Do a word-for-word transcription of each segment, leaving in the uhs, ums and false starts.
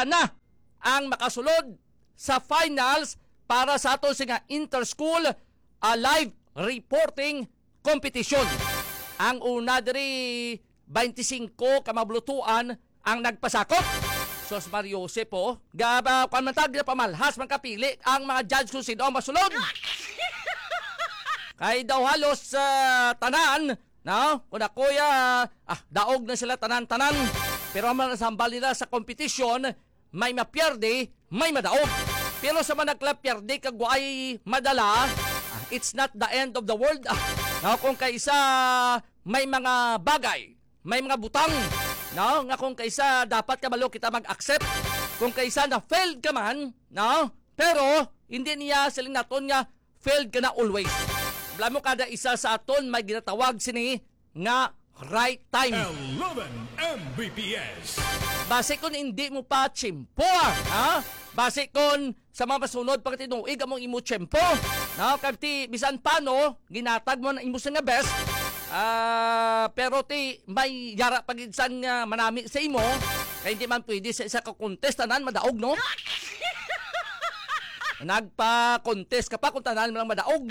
sila na ang makasulod sa finals para sa ato nga inter-school uh, live reporting competition. Ang una diri twenty-five ka mablutuan ang nagpasakop. Sos Mario Jose po, gaba kan man tag pamalhas man kapili ang mga judge kung sino ang masulod. Kay daw halos uh, tanan, no? Kuna kuya, ah, daog na sila tanan-tanan. Pero ang mga sambal nila sa competition, may mapyerde, may madaog. Pero sa mga nagklapyerde, kagway madala, ah, it's not the end of the world. Ah, no? Kung kaisa may mga bagay, may mga butang, no? Nga kung kaisa dapat ka malo kita mag-accept. Kung kaisa na failed ka man, no? Pero hindi niya siling naton nga failed ka na always. Blamo kada isa sa aton may ginatawag sini nga right time. eleven M B P S. Base kung hindi mo pa tsimpo, ha? Base kung sa mga masunod pag tinuig among imo tsimpo, no? Kasi bisan paano ginatag mo na imo sa nga best. Ah, uh, pero ti may yara pagidsan nga manami sa imo, kaya hindi man pwede sa isa ka contest tanan madaog, no? Nagpa-contest ka pa kung tanan mo lang madaog.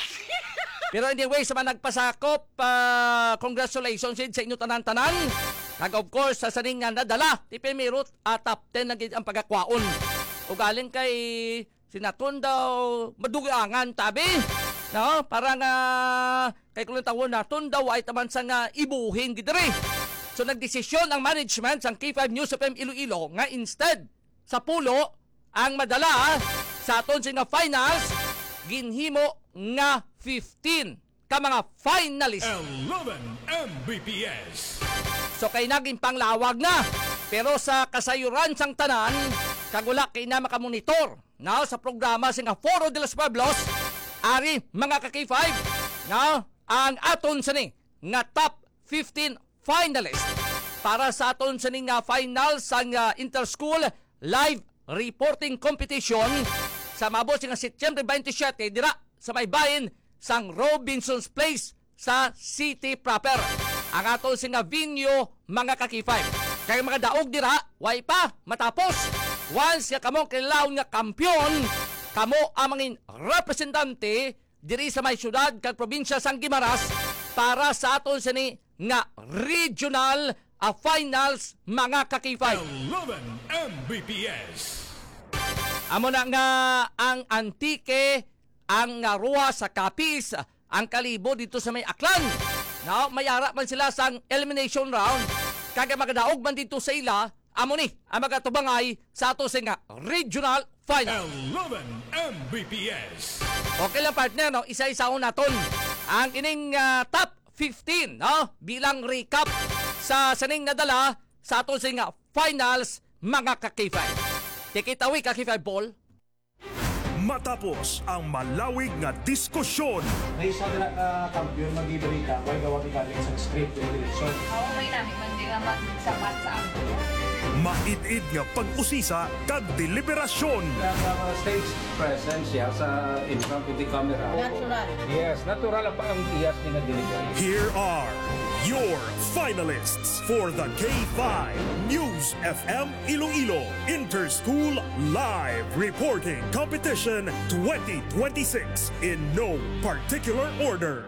Pero anyway, sa mga nagpasakop, uh, congratulations sa inyo tanan-tanan. Kag of course, sa saning nga nadala, ti Pemirut, uh, top ten na ang pagkakwaon. O galing kay sinaton daw, madugangan tabi. No? Parang uh, kay kulang tawon naton daw ay taman sa nga ibuhin gidiri. So nagdesisyon ang management sang K five News F M Iloilo nga instead sa pulo ang madala sa aton sa nga finals, ginhimo nga fifteen ka mga finalists. eleven M B P S. So kay naging panglawag na. Pero sa kasayuran sang tanan, kagula kay na makamonitor na sa programa sa nga Foro de los Pueblos, ari mga ka K five, na ang aton sini nga top fifteen finalists para sa aton sini nga final sa nga inter-school live reporting competition sa mabot nga Setyembre twenty-seven dira sa may bahin sang Robinson's Place sa city proper. Ang aton singa venue mga ka K five. Kaya mga daog dira, way pa matapos. Once nga kamo kilaw nga kampiyon, kamo ang mangin representante diri sa may syudad kag probinsya sang Guimaras para sa aton sini nga regional uh, finals mga ka K five. eleven M B P S. Amo na nga ang antike, ang nga ruwa sa Capiz, ang kalibo dito sa may Aklan. No, mayara man sila sang elimination round. Kaya magadaog man dito sa ila, amo ni ang magatubangay sa ato sa nga regional final. eleven M B P S. Okay lang partner, no? Isa-isaon naton ang ining uh, top fifteen, no? Bilang recap sa saning nadala sa ato sa nga finals mga ka K five. Tikitawi ka K five ball. Matapos ang malawig nga diskusyon, May isa na uh, kampiyon mag-ibalita, may gawa ni galing sa script yung direksyon. Oo, may namin man di nga magsapat sa ako. maitid nga pag-usisa kag deliberasyon. Ang uh, stage presence siya sa in front of the camera. Natural. Yes, natural ang ang iyas ni nga delivery. Here are your finalists for the K five News F M Iloilo Interschool Live Reporting Competition twenty twenty-six in no particular order.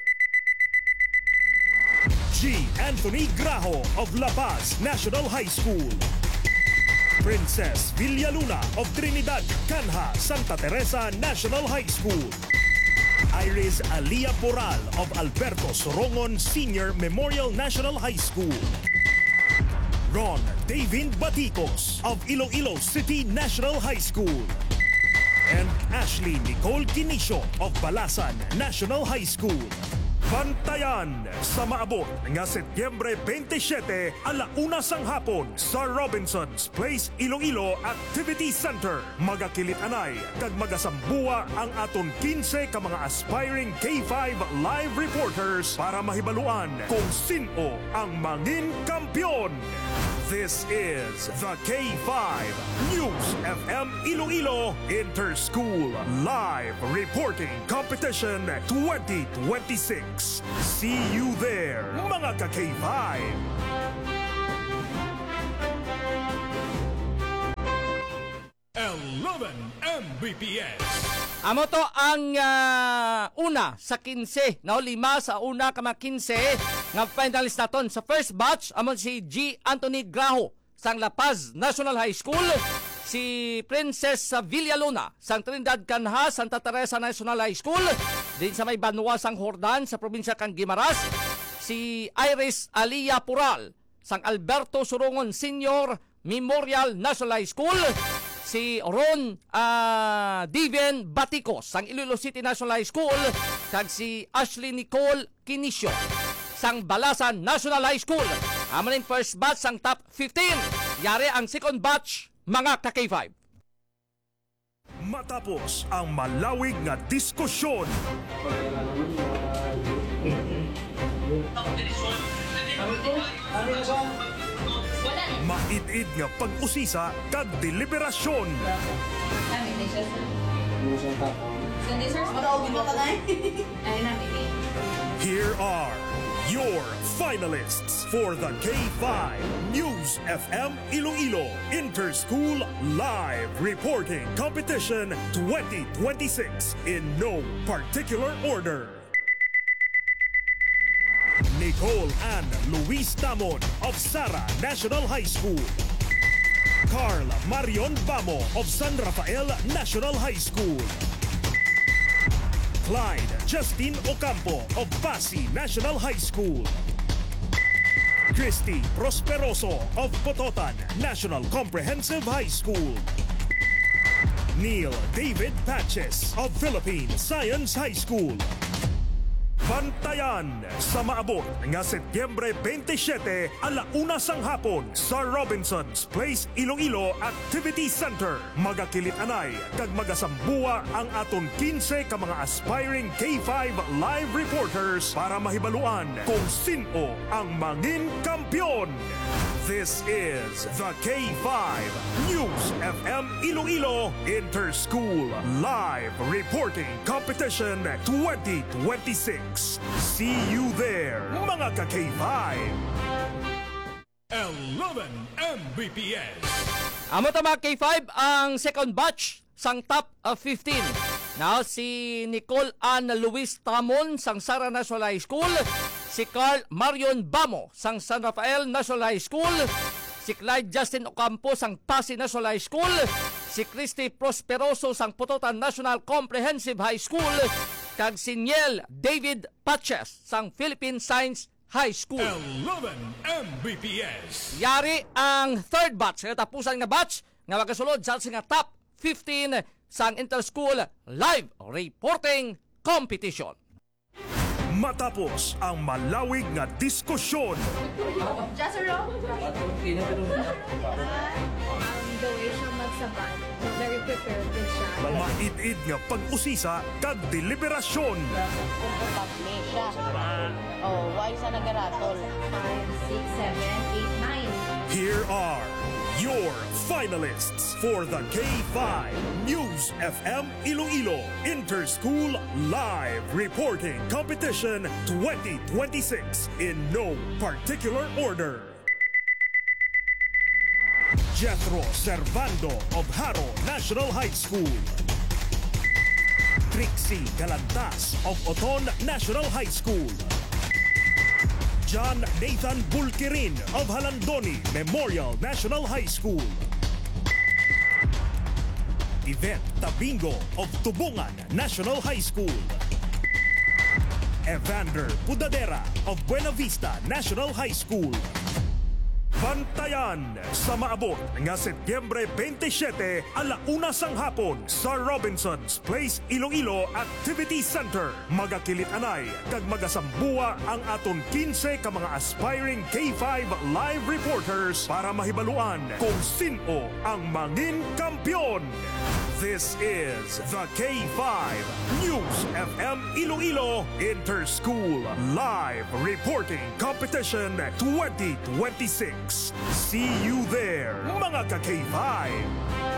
G. Anthony Grajo of La Paz National High School. Princess Villaluna of Trinidad Canha Santa Teresa National High School. Iris Alia Poral of Alberto Sorongon Senior Memorial National High School. Ron David Baticos of Iloilo City National High School. And Ashley Nicole Quinisio of Balasan National High School. Bantayan sa maabot nga Setyembre twenty-seven alauna sang hapon sa Robinson's Place Iloilo Activity Center. Magakilit-anay kag magasambuwa ang aton fifteen ka mga aspiring K five live reporters para mahibaluan kung sino ang mangin kampyon. This is the K five News F M Iloilo Interschool Live Reporting Competition twenty twenty-six. See you there, mga ka-K five! eleven M B P S. Amo to ang ah, una sa kinse, no? Lima sa una ka mga kinse nga finalist naton. Sa first batch, amo si G. Anthony Graho sang La Paz National High School, si Princess Villalona sang Trinidad Canha Santa Teresa National High School, din sa may Banwa sang Hordan sa probinsya kang Guimaras, si Iris Alia Pural sang Alberto Surongon Senior Memorial National High School, si Ron uh, Diven Baticos sang Iloilo City National High School, kag si Ashley Nicole Kinisio sang Balasan National High School. Amo ning first batch sang top fifteen. Yari ang second batch, mga ka-K five. Matapos ang malawig nga diskusyon, maitid nga pag-usisa kag deliberasyon. Namin, ni siya sir. Sunday sir, ay namin eh. Here are your finalists for the K five News F M Iloilo Inter-School Live Reporting Competition twenty twenty-six in no particular order. Nicole Ann Luis Tamon of Sara National High School. Carl Marion Bamo of San Rafael National High School. Clyde Justin Ocampo of Pasig National High School. Christy Prosperoso of Pototan National Comprehensive High School. Neil David Patches of Philippine Science High School. Bantayan sa maabot nga Setyembre twenty-seven alauna sang hapon sa Robinson's Place Iloilo Activity Center. Magakilit anay kag magasambuwa ang aton kinse ka mga aspiring K five live reporters para mahibaluan kung sino ang mangin kampiyon. This is the K five News F M Iloilo Inter-School Live Reporting Competition twenty twenty-six. See you there, mga ka-K five. eleven M B P S. Amo ta mga K five ang second batch sang top of fifteen. Now si Nicole Ann Luis Tamon sang Sara National High School, si Carl Marion Bamo sang San Rafael National High School, si Clyde Justin Ocampo sang Pasig National High School, si Christy Prosperoso sang Pototan National Comprehensive High School, kag si Niel David Patches sang Philippine Science High School. eleven M B P S. Yari ang third batch, kaya tapusan nga batch nga magasulod sa nga top fifteen sang Inter-School Live Reporting Competition. Matapos ang malawig nga diskusyon, Just a row? Um, the way siya magsabat, very prepared din siya. maitid nga pag-usisa kag deliberasyon, Komportable siya. Oh, why sa nagaratol? five, six, seven, eight, nine. here are your finalists for the K five News F M Iloilo Inter-School Live Reporting Competition twenty twenty-six in no particular order. Jethro Servando of Haro National High School. Trixie Galantas of Oton National High School. John Nathan Bulkirin of Halandoni Memorial National High School. Yvette Tabingo of Tubungan National High School. Evander Pudadera of Buena Vista National High School. Bantayan sa maabot nga Setyembre twenty-seven alauna sang hapon sa Robinson's Place Iloilo Activity Center. Magakilit anay kag magasambuwa ang aton kinse ka mga aspiring K five live reporters para mahibaluan kung sino ang mangin kampiyon. This is the K five News F M Iloilo Inter-School Live Reporting Competition twenty twenty-six. See you there, mga ka-K five.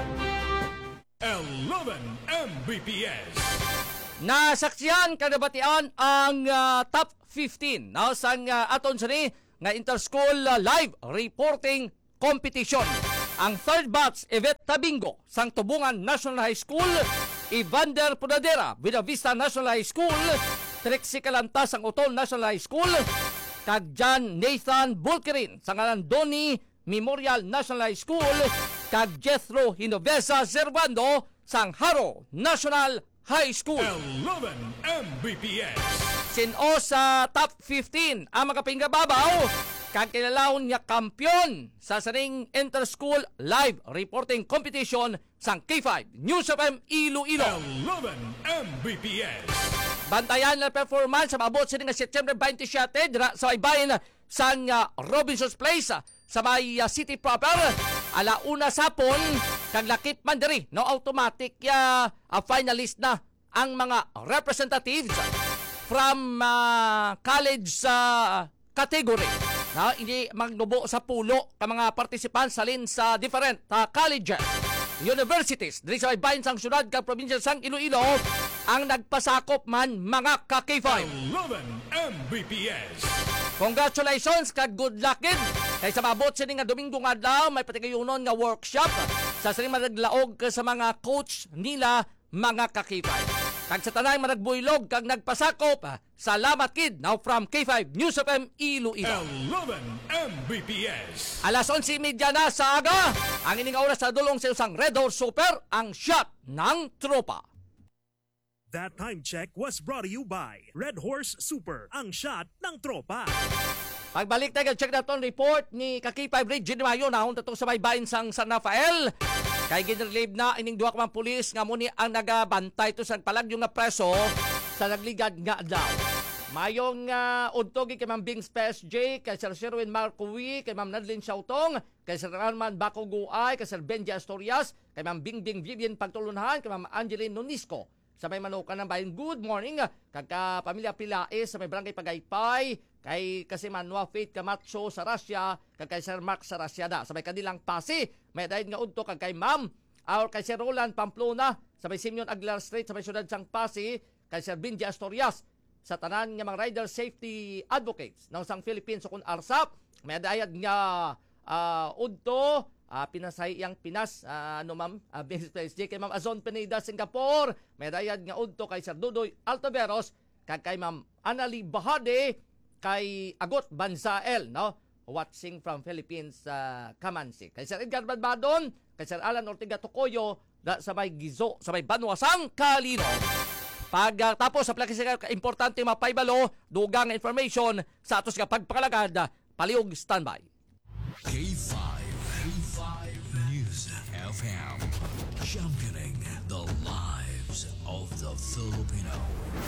eleven M B P S. Nasaksihan kadabatian ang uh, top fifteen now sang uh, aton sini nga Inter-School uh, Live Reporting Competition. ang third batch Yvette Tabingo sang Tubungan National High School, Evander Pudadera Vida Vista National High School, Trixie Calantas sang Utol National High School, kag John Nathan Bulkerin sang Andoni Memorial National High School, kag Jethro Hinovesa Zervando sang Haro National High School. eleven M B P S. Sino sa top fifteen ang makapinggababaw kag kilalawon niya kampyon sa saring inter-school live reporting competition sang K five News F M Iloilo. eleven M B P S. Bantayan na performance sa maabot sa nga September twenty-seven dira sa ibahin sang uh, Robinson's Place uh, sa may uh, city proper. Alauna sapon kag lakip man diri no automatic ya uh, finalist na ang mga representatives from uh, college sa uh, category na ini magnubo sa pulo ka mga participants salin sa different uh, colleges, universities diri sa ibahin sang syudad kag probinsya sang Iloilo ang nagpasakop man mga ka K five. eleven M B P S. Congratulations kag good luck kid. Kay sa mabot sini nga Domingo nga adlaw may patigayunon nga workshop sa sini managlaog sa mga coach nila mga ka K five. Kag sa tanay managbuylog kag nagpasakop, salamat kid. Now from K five News F M Iloilo. eleven M B P S. Alas onse media na sa aga. Ang ining oras sa dulong sa usang Red Horse Super, ang shot ng tropa. That time check was brought to you by Red Horse Super, ang shot ng tropa. Pagbalik tayo, check na itong report ni K five Regine Mayo na hunta sa may bahin sang San Rafael. Kay ginrelieve na ining duha ka mga pulis nga muni ang nagabantay to sa palagyo nga preso sa nagligad nga adlaw. Mayong uh, udtog kay Ma'am Bings P S J, kay Sir Sherwin Marcowi, kay Ma'am Nadlin Siautong, kay Sir Arman Bacoguay, kay Sir Benji Astorias, kay Ma'am Bingbing Vivian Pagtulunhan, kay Ma'am Angeline Nonisco. Sa may manukan ng bayan, good morning, kagka pamilya Pilaes, sa may barangay Pagaypay, kay kasi Manua Faith Camacho sa Russia, kag kay Sir Mark sa Russia da. Sa may kanilang Pasi, may dahil nga udto kag kay Ma'am, or kay Sir Roland Pamplona, sa may Simeon Aguilar Street, sa may syudad sang Pasi, kay Sir Benji Astorias, sa tanan nga mga rider safety advocates ng sang Philippines o kun A R S A P, may dayad nga uh, udto, Uh, pinasay yang Pinas, uh, ano ma'am, uh, B S P S J, kay ma'am Azon Pineda, Singapore, may dayad nga udto kay Sir Dudoy Altaveros, kay kay ma'am Annalie Bahade, kay Agot Banzael, no? Watching from Philippines, uh, Kamansi. Kay Sir Edgar Badbadon, kay Sir Alan Ortega Tocoyo, da sa may Gizo, sa may Banwasang Kalino. Pag uh, tapos sa plakis ka importante mapaybalo, dugang information sa atos nga pagpakalagad, palihog standby. K five. K five News F M. Championing the lives of the Filipino.